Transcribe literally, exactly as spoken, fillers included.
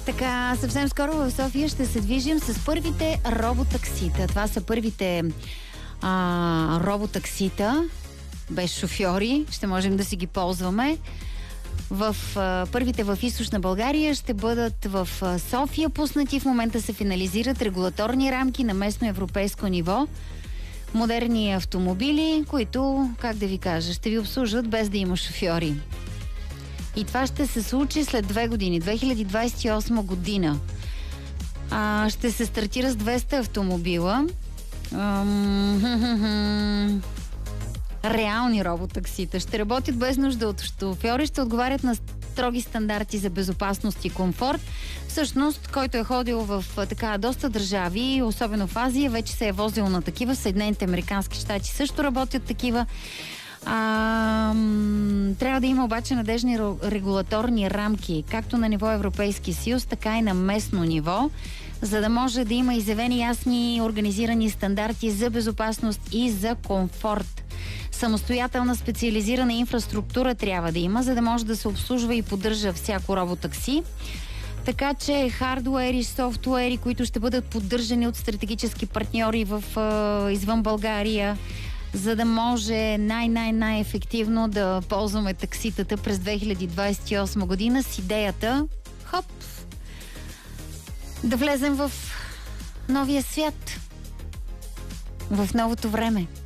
Така, съвсем скоро в София ще се движим с първите роботаксита. Това са първите а, роботаксита без шофьори. Ще можем да си ги ползваме. В а, първите в Източна България ще бъдат в а, София пуснати. В момента се финализират регулаторни рамки на местно европейско ниво. Модерни автомобили, които, как да ви кажа, ще ви обслужват без да има шофьори. И това ще се случи след две години, две хиляди двадесет и осма година. А, ще се стартира с двеста автомобила. Ам... Реални роботаксита. Ще работят без нужда от шофьори, ще отговарят на строги стандарти за безопасност и комфорт. Всъщност, който е ходил в така доста държави, особено в Азия, вече се е возил на такива. В Съединените американски щати също работят такива. А, трябва да има обаче надежни регулаторни рамки, както на ниво Европейски съюз, така и на местно ниво, за да може да има изявени ясни организирани стандарти за безопасност и за комфорт. Самостоятелна специализирана инфраструктура трябва да има, за да може да се обслужва и поддържа всяко роботакси. Така че хардуери, софтуери, които ще бъдат поддържани от стратегически партньори в, е, извън България, за да може най-най-най-ефективно да ползваме такситата през две хиляди двадесет и осма година с идеята, хоп, да влезем в новия свят, в новото време.